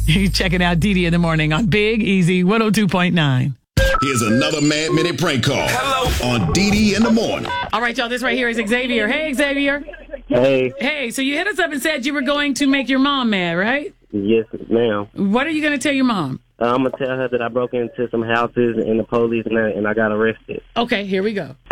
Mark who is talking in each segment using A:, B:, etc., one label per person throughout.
A: You're checking out Dee Dee in the morning on Big Easy 102.9.
B: Here's another Mad Minute prank call. Hello. On Dee Dee in the morning.
A: All right, y'all, this right here is Xavier. Hey, Xavier.
C: Hey.
A: Hey, so you hit us up and said you were going to make your mom mad, right?
C: Yes, ma'am.
A: What are you going to tell your mom?
C: I'm going to tell her that I broke into some houses and the police and I got arrested.
A: Okay, here we go.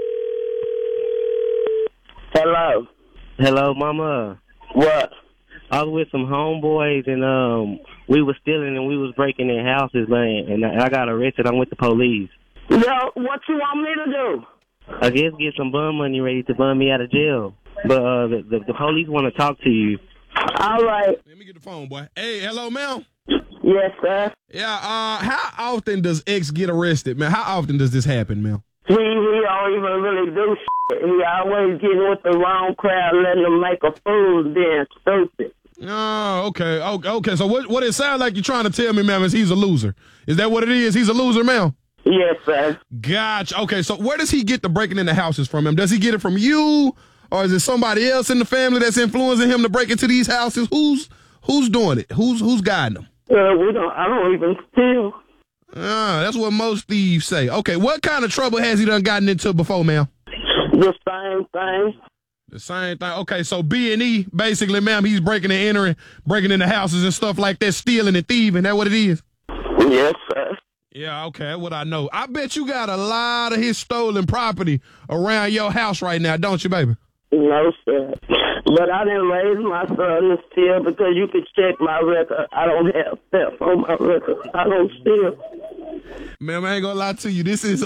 C: Hello. Hello, Mama. What? I was with some homeboys and we was stealing and we was breaking in houses, man, and I got arrested. I'm with the police.
D: Yo, what you want me to do?
C: I guess get some bum money ready to bum me out of jail. But the police want to talk to you.
D: All right.
E: Let me get the phone, boy. Hey, hello, Mel.
D: Yes, sir.
E: Yeah, how often does X get arrested, man? How often does this happen, Mel?
D: He don't even really do shit. He always getting with the wrong crowd, letting them make a fool, being stupid.
E: Oh, okay. Okay, so what it sounds like you're trying to tell me, man, is he's a loser. Is that what it is? He's a loser, Mel?
D: Yes, sir.
E: Gotcha. Okay, so where does he get the breaking into houses from him? Does he get it from you? Or is it somebody else in the family that's influencing him to break into these houses? Who's doing it? Who's guiding him?
D: I don't even steal.
E: That's what most thieves say. Okay, what kind of trouble has he done gotten into before, ma'am?
D: The same thing.
E: The same thing. Okay, so B&E, basically, ma'am, he's breaking and entering, breaking into houses and stuff like that, stealing and thieving. That what it is?
D: Yes, sir.
E: Yeah, okay, that's what I know. I bet you got a lot of his stolen property around your house right now, don't you, baby?
D: No, sir. But I didn't raise my son to steal because you could check my record. I don't have theft on my record. I don't steal.
E: Man, I ain't gonna lie to you. This is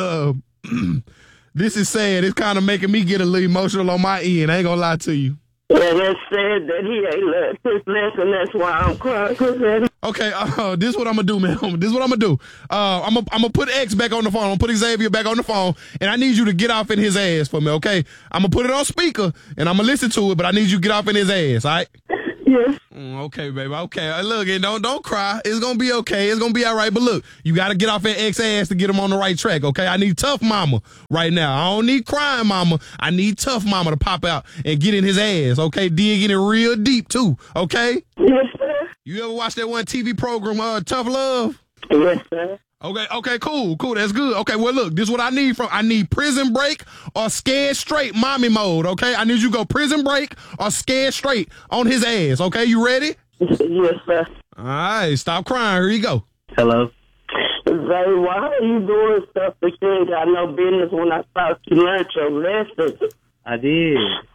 E: this is sad. It's kind of making me get a little emotional on my end. I ain't gonna lie to you.
D: And it said that he ain't learned his lesson. That's why I'm crying.
E: Okay, this is what I'm gonna do, man. This is what I'm gonna do. I'm gonna put X back on the phone. I'm gonna put Xavier back on the phone, and I need you to get off in his ass for me, okay? I'm gonna put it on speaker, and I'm gonna listen to it, but I need you to get off in his ass, all right?
D: Yes.
E: Okay, baby. Okay. Look, and don't cry. It's gonna be okay. It's gonna be all right. But look, you gotta get off that X ass to get him on the right track. Okay. I need tough mama right now. I don't need crying mama. I need tough mama to pop out and get in his ass. Okay. Digging it real deep too. Okay.
D: Yes, sir.
E: You ever watch that one TV program, Tough Love?
D: Yes, sir.
E: Okay, cool, that's good. Okay, well, look, this is what I need I need Prison Break or Scared Straight mommy mode, okay? I need you to go Prison Break or Scared Straight on his ass, okay? You ready?
D: Yes, sir.
E: All right, stop crying. Here you go.
C: Hello?
D: Zay, why are you doing stuff that you ain't got no business when I thought you learned your lesson?
C: I did.